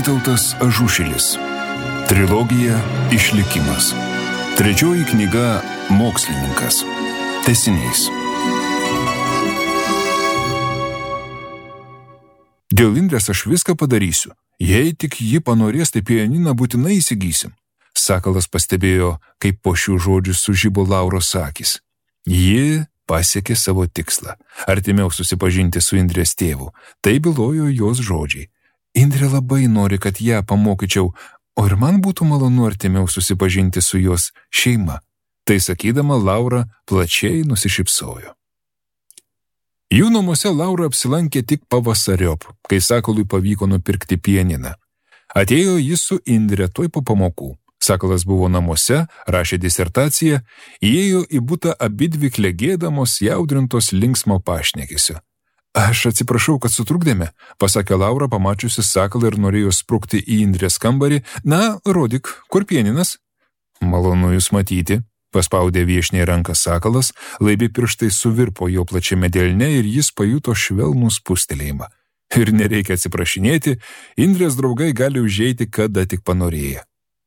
Vytautas Ažušilis. Trilogija Išlikimas. Trečioji knyga Mokslininkas. Tęsinys. Dėl Indrės aš viską padarysiu. Jei tik ji panorės, tai pianiną būtinai įsigysim. Sakalas pastebėjo, kaip po šių žodžių sužibo Lauros akys. Ji pasiekė savo tikslą. Artimiau susipažinti su Indrės tėvu. Tai bylojo jos žodžiai. Indrė labai nori, kad ją pamokyčiau, o ir man būtų malonu artimiau susipažinti su jos šeima. Tai sakydama, Laura plačiai nusišypsojo. Jų namuose Laura apsilankė tik pavasariop, kai Sakalui pavyko nupirkti pianiną. Atėjo jis su Indre tuoj po pamokų. Sakalas buvo namuose, rašė disertaciją, įėjo į butą abidvi klegėdamos jaudrintos linksmo pašnekesio. Aš atsiprašau, kad sutrukdėme, pasakė Laura, pamačiusi Sakalą ir norėjo sprukti į Indrės kambarį. Na, rodyk, kur pianinas? Malonu jūs matyti, paspaudė viešniai ranką Sakalas, laibi pirštai suvirpo jo plačiame delne ir jis pajuto švelnų spustelėjimą. Ir nereikia atsiprašinėti, Indrės draugai gali užeiti, kada tik panorėję.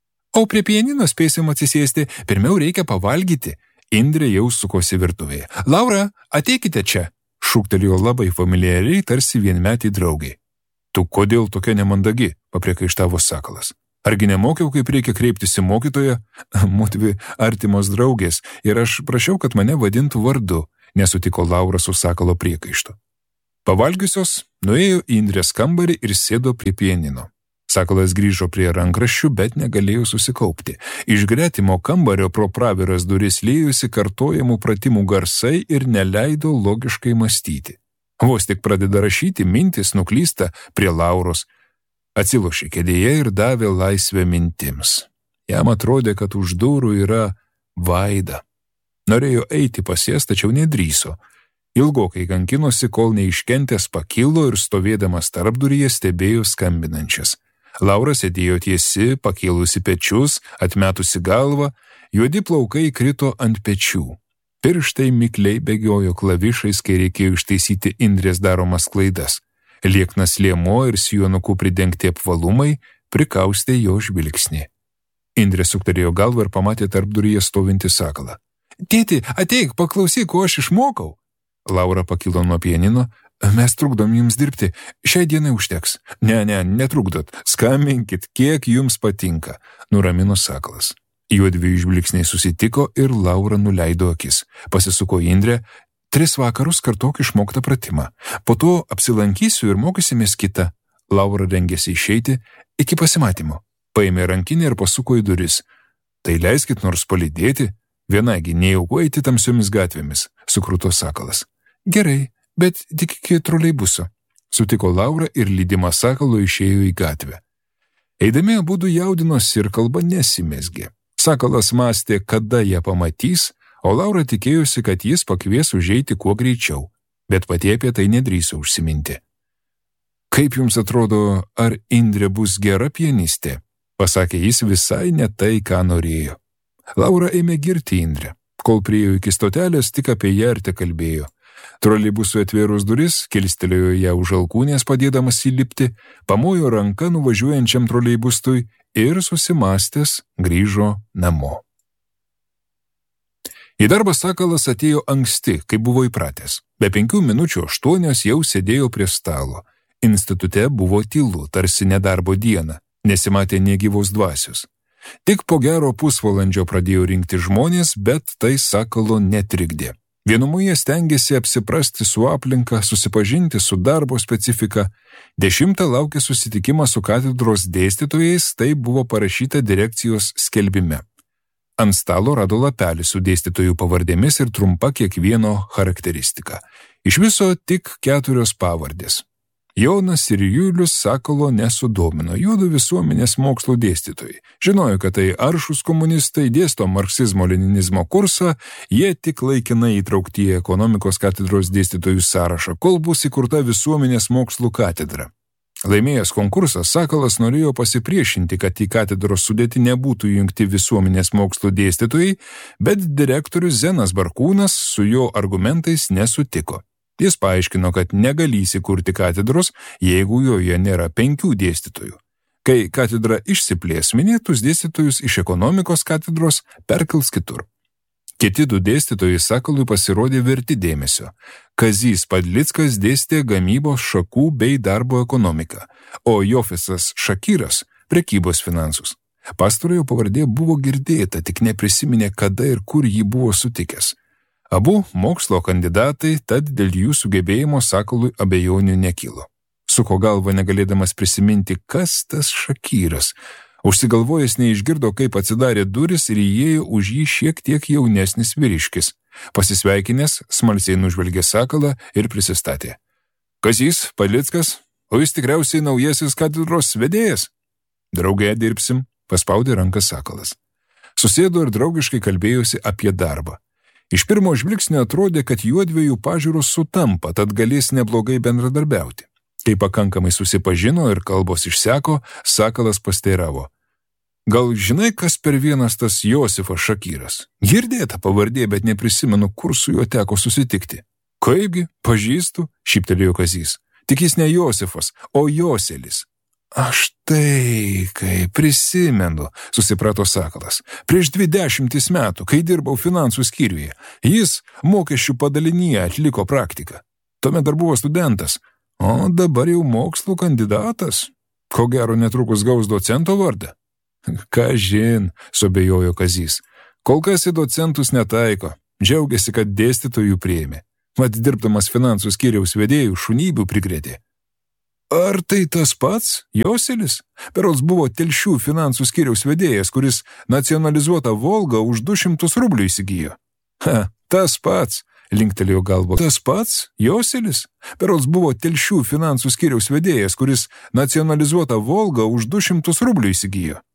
O prie pianino spėsim atsisėsti, pirmiau reikia pavalgyti. Indrė jau sukosi virtuvėje. Laura, ateikite čia, šūktelėjo labai familiariai, tarsi vienmetį draugai. Tu kodėl tokia nemandagi, papriekaištavo Sakalas. Argi nemokiau, kaip reikia kreiptis į mokytoją? Mudvi artimos draugės ir aš prašiau, kad mane vadintų vardu, nesutiko Laura su Sakalo priekaištu. Pavalgiusios, nuėjo į Indrės kambarį ir sėdo prie pianino. Sakalas grįžo prie rankraščių, bet negalėjo susikaupti. Iš gretimo kambario pro praviras duris liejosi kartojamų pratimų garsai ir neleido logiškai mąstyti. Vos tik pradeda rašyti, mintis nuklysta prie Lauros. Atsilošė kėdėje ir davė laisvę mintims. Jam atrodė, kad už durų yra Vaida. Norėjo eiti pas jas, tačiau nedrįso. Ilgokai kankinosi, kol neiškentęs pakilo ir stovėdamas tarpduryje stebėjo skambinančias. Laura sėdėjo tiesi, pakėlusi pečius, atmetusi galvą, juodi plaukai krito ant pečių. Pirštai mikliai bėgiojo klavišais, kai reikėjo ištaisyti Indrės daromas klaidas. Lieknas liemo ir sijonukų pridengti apvalumai prikaustė jo žvilgsnį. Indrė suktelėjo galvą ir pamatė tarpduryje stovintį Sakalą. Tėti, ateik, paklausyk, ko aš išmokau. Laura pakilo nuo pianino. Mes trukdom jums dirbti, šiai dienai užteks. Ne, netrukdot, skambinkit, kiek jums patinka, nuramino Sakalas. Juodvi žvilgsniai susitiko ir Laura nuleido akis. Pasisuko Indrė, 3 vakarus kartok išmoktą pratimą. Po to apsilankysiu ir mokysimės kitą. Laura rengėsi išeiti iki pasimatymo. Paėmė rankinę ir pasuko į duris. Tai leiskit nors palydėti, vienagi nejauku eiti tamsiomis gatvėmis, sukruto Sakalas. Gerai. Bet tik iki troleibuso, sutiko Laura ir lydima Sakalo išėjo į gatvę. Eidami abudu jaudinosi ir kalba nesimezgė. Sakalas mąstė, kada ją pamatys, o Laura tikėjosi, kad jis pakvies užeiti kuo greičiau, bet pati apie tai nedrįso užsiminti. Kaip jums atrodo, ar Indrė bus gera pianistė? Pasakė jis visai ne tai, ką norėjo. Laura ėmė girti Indrę. Kol priėjo iki stotelės, tik apie ją ir tekalbėjo. Troleibusui atvėrus duris, kilstelėjo ją už alkūnės padėdamas įlipti, pamojo ranką nuvažiuojančiam troleibustui ir susimąstęs grįžo namo. Į darbą Sakalas atėjo anksti, kaip buvo įpratęs. Be 5 minučių 8 jau sėdėjo prie stalo. Institute buvo tylu, tarsi nedarbo diena, nesimatė nė gyvos dvasios. Tik po gero pusvalandžio pradėjo rinkti žmonės, bet tai Sakalo netrikdė. Vienumoje stengėsi apsiprasti su aplinka, susipažinti su darbo specifika. 10 laukė susitikimas su katedros dėstytojais, tai buvo parašyta direkcijos skelbime. Ant stalo rado lapelį su dėstytojų pavardėmis ir trumpa kiekvieno charakteristika. Iš viso tik 4 pavardės. Jonas ir Julius Sakalo nesudomino, juodu visuomenės mokslo dėstytojai. Žinojo, kad tai aršūs komunistai, dėsto marksizmo-leninizmo kursą, jie tik laikinai įtraukti į ekonomikos katedros dėstytojų sąrašą, kol bus įkurta visuomenės mokslų katedra. Laimėjęs konkursą, Sakalas norėjo pasipriešinti, kad į katedros sudėtį nebūtų jungti visuomenės mokslo dėstytojai, bet direktorius Zenas Barkūnas su jo argumentais nesutiko. Jis paaiškino, kad negali įsikurti katedros, jeigu joje nėra 5 dėstytojų. Kai katedra išsiplės, minėtus dėstytojus iš ekonomikos katedros perkels kitur. Kiti du dėstytojai Sakalui pasirodė verti dėmesio. Kazys Padlickas dėstė gamybos šakų bei darbo ekonomiką, o Jofisas Šakyras – prekybos finansus. Pastarojo pavardė buvo girdėta, tik neprisiminė, kada ir kur jį buvo sutikęs. Abu mokslo kandidatai, tad dėl jų sugebėjimo Sakalui abejonių nekilo. Suko galva negalėdamas prisiminti, kas tas Šakyras. Užsigalvojęs neišgirdo, kaip atsidarė duris ir įėjo už jį šiek tiek jaunesnis vyriškis. Pasisveikinęs, smalsiai nužvelgė Sakalą ir prisistatė. Kazys Padlickas, o jis tikriausiai naujasis katedros vedėjas. Drauge dirbsim, paspaudė ranką Sakalas. Susėdo ir draugiškai kalbėjosi apie darbą. Iš pirmo žvilgsnio atrodė, kad juodviejų pažiūros sutampa, tad galės neblogai bendradarbiauti. Kai pakankamai susipažino ir kalbos išseko, Sakalas pasteiravo. Gal žinai, kas per vienas tas Josifas Šakyras? Girdėta pavardė, bet neprisimenu, kur su juo teko susitikti. Kaipgi, pažįstu, šyptelėjo Kazys. Tik jis ne Josifas, o Joselis. Aš tai, kai prisimenu, susiprato Sakalas. Prieš 20 metų, kai dirbau finansų skyriuje, jis mokesčių padalinyje atliko praktiką. Tuomet dar buvo studentas. O dabar jau mokslų kandidatas. Ko gero netrukus gaus docento vardą. Kažin, suabejojo Kazys. Kol kas į docentus netaiko. Džiaugiasi, kad dėstytojų priėmė. Mat dirbdamas finansų skyriaus vedėjų šunybių prikrėtė. Ar tai tas pats, Joselis? Berods buvo Telšių finansų skyriaus vedėjas, kuris nacionalizuotą Volgą už 200 rublių įsigijo. Tas pats. Linktelėjo galvo. Tas pats, Joselis? Berods buvo Telšių finansų skyriaus vedėjas, kuris nacionalizuotą Volgą už 200 rublių įsigijo.